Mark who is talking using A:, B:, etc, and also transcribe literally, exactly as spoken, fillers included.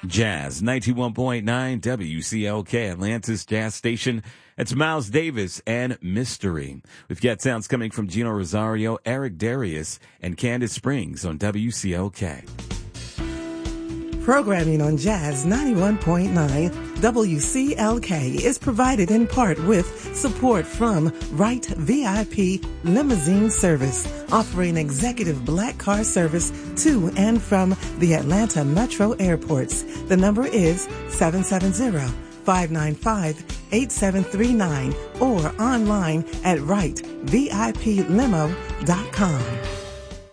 A: Jazz ninety-one point nine W C L K, Atlanta's Jazz Station. It's Miles Davis and Mystery. We've got sounds coming from Gino Rosario, Eric Darius, and Candace Springs on W C L K.
B: Programming on Jazz ninety-one point nine W C L K is provided in part with support from Wright V I P Limousine Service, offering executive black car service to and from the Atlanta Metro airports. The number is seven seven zero, five nine five, eight seven three nine or online at wright V I P limo dot com.